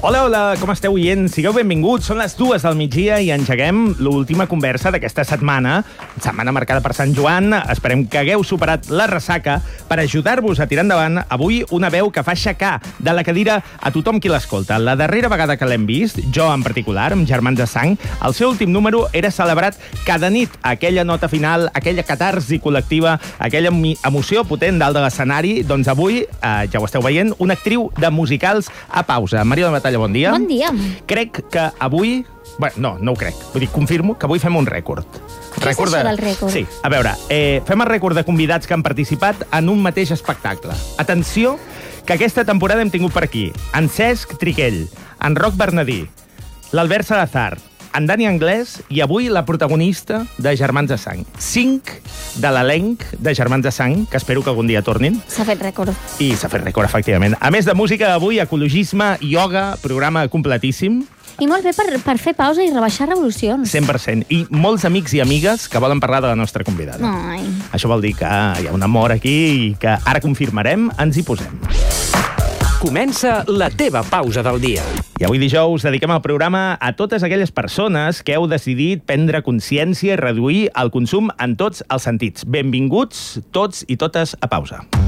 Hola, hola, com esteu, oients? Sigueu benvinguts. Són les 2 del migdia i engeguem l'última conversa d'aquesta setmana marcada per Sant Joan. Esperem que hagueu superat la ressaca. Per ajudar-vos a tirar endavant, avui una veu que fa aixecar de la cadira a tothom qui l'escolta. La darrera vegada que l'hem vist, jo en particular, amb Germans de Sang, el seu últim número era celebrat cada nit. Aquella nota final, aquella catarsi col·lectiva, aquella emoció potent dalt de l'escenari. Doncs avui, ja ho esteu veient, una actriu de musicals a pausa. Maria de Batalla, bon dia. Bon dia. Crec que avui... Bueno, no ho crec. Vull dir, confirmo que avui fem un rècord. Què és això del rècord? Sí, a veure, fem el rècord de convidats que han participat en un mateix espectacle. Atenció, que aquesta temporada hem tingut per aquí en Cesc Triquell, en Roc Bernadí, l'Albert Salazar, en Dani Anglès i avui la protagonista de Germans de Sang. 5 de l'elenc de Germans de Sang, que espero que algun dia tornin. S'ha fet rècord. I s'ha fet rècord, efectivament. A més de música, avui ecologisme, ioga, programa completíssim. I molt bé per fer pausa i rebaixar revolucions. 100%. I molts amics i amigues que volen parlar de la nostra convidada. Ai. Això vol dir que hi ha un amor aquí i que ara confirmarem, ens hi posem. Comença la teva pausa del dia. I avui dijous dediquem el programa a totes aquelles persones que heu decidit prendre consciència i reduir el consum en tots els sentits. Benvinguts tots i totes a pausa.